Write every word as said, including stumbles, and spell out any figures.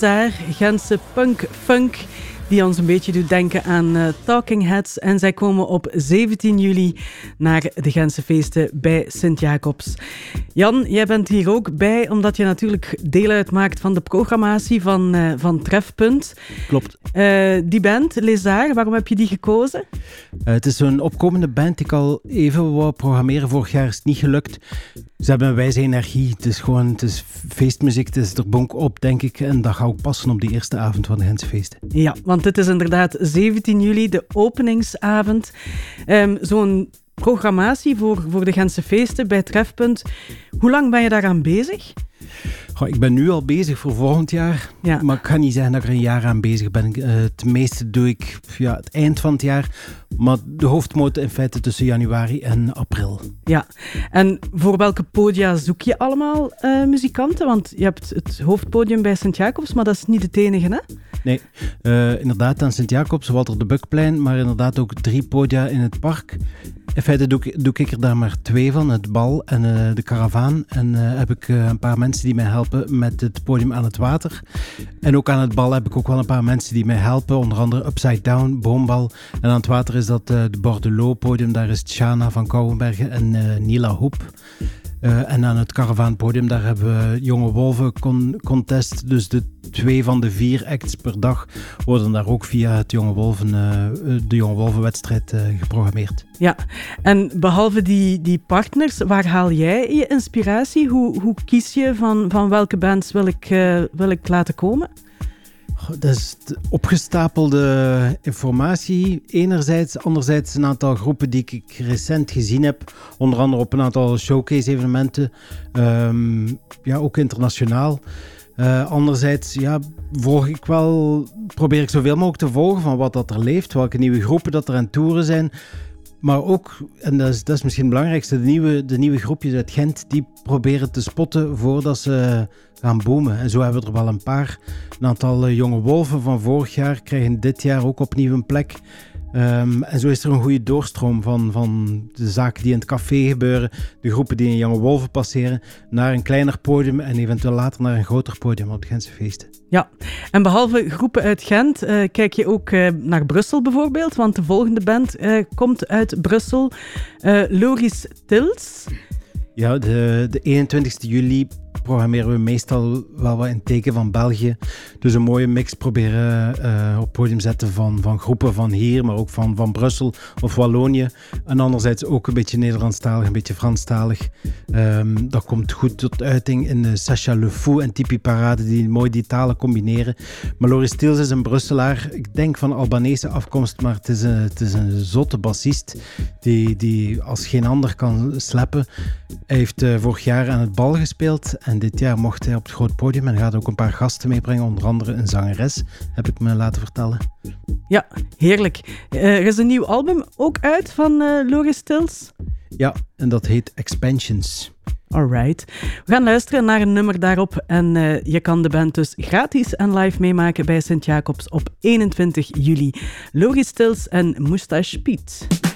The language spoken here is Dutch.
Lézard, Gentse punk-funk, die ons een beetje doet denken aan uh, Talking Heads. En zij komen op zeventien juli naar de Gentse feesten bij Sint-Jacobs. Jan, jij bent hier ook bij, omdat je natuurlijk deel uitmaakt van de programmatie van, uh, van Trefpunt. Klopt. Uh, die band, Lézard, waarom heb je die gekozen? Uh, het is zo'n opkomende band die ik al even wou programmeren. Vorig jaar is het niet gelukt. Ze hebben een wijze energie. Het is gewoon het is feestmuziek, het is er bonk op, denk ik. En dat gaat ook passen op die eerste avond van de Gentse feesten. Ja, want dit is inderdaad zeventien juli, de openingsavond. Um, zo'n programmatie voor, voor de Gentse feesten bij Trefpunt. Hoe lang ben je daaraan bezig? Goh, ik ben nu al bezig voor volgend jaar, ja. Maar ik kan niet zeggen dat ik er een jaar aan bezig ben. Uh, het meeste doe ik ja, het eind van het jaar, maar de hoofdmoot in feite tussen januari en april. Ja, en voor welke podia zoek je allemaal uh, muzikanten? Want je hebt het hoofdpodium bij Sint-Jacobs, maar dat is niet het enige, hè? Nee, uh, inderdaad aan Sint-Jacobs, Walter de Buckplein, maar inderdaad ook drie podia in het park. In feite doe ik, doe ik er daar maar twee van, het bal en uh, de karavaan. En uh, heb ik uh, een paar mensen die mij helpen met het podium aan het water. En ook aan het bal heb ik ook wel een paar mensen die mij helpen, onder andere Upside Down, Boombal. En aan het water is dat uh, de Bordelot podium, daar is Tjana van Kouwenbergen en uh, Nila Hoep. Uh, en aan het karavaanpodium, daar hebben we Jonge Wolven con- contest. Dus de twee van de vier acts per dag worden daar ook via het Jonge Wolven, uh, de Jonge Wolven-wedstrijd uh, geprogrammeerd. Ja, en behalve die, die partners, waar haal jij je inspiratie? Hoe, hoe kies je van, van welke bands wil ik, uh, wil ik laten komen? Dat is opgestapelde informatie enerzijds. Anderzijds een aantal groepen die ik recent gezien heb. Onder andere op een aantal showcase-evenementen. Um, ja, ook internationaal. Uh, anderzijds ja, volg ik wel, probeer ik zoveel mogelijk te volgen van wat dat er leeft. Welke nieuwe groepen dat er aan toeren zijn. Maar ook, en dat is, dat is misschien het belangrijkste, de nieuwe, de nieuwe groepjes uit Gent, die proberen te spotten voordat ze gaan boomen. En zo hebben we er wel een paar. Een aantal uh, Jonge Wolven van vorig jaar krijgen dit jaar ook opnieuw een plek. Um, en zo is er een goede doorstroom van, van de zaken die in het café gebeuren, de groepen die in Jonge Wolven passeren, naar een kleiner podium en eventueel later naar een groter podium op de Gentse feesten. Ja, en behalve groepen uit Gent, uh, kijk je ook uh, naar Brussel bijvoorbeeld, want de volgende band uh, komt uit Brussel. Uh, Loris Tils. Ja, de, de eenentwintigste juli programmeren we meestal wel wat in het teken van België. Dus een mooie mix proberen uh, op het podium zetten van, van groepen van hier, maar ook van, van Brussel of Wallonië. En anderzijds ook een beetje Nederlandstalig, een beetje Franstalig. Um, dat komt goed tot uiting in de Sacha Le Fou en Tipi Parade, die mooi die talen combineren. Maar Loris Tils is een Brusselaar, ik denk van Albanese afkomst, maar het is een, het is een zotte bassist die, die als geen ander kan slappen. Hij heeft uh, vorig jaar aan het bal gespeeld en dit jaar mocht hij op het groot podium en gaat ook een paar gasten meebrengen, onder andere een zangeres, heb ik me laten vertellen. Ja, heerlijk. Uh, er is een nieuw album ook uit van uh, Loris Tils. Ja, en dat heet Expansions. Alright. We gaan luisteren naar een nummer daarop en uh, je kan de band dus gratis en live meemaken bij Sint-Jacobs op eenentwintig juli. Loris Tils en Moustache Piet.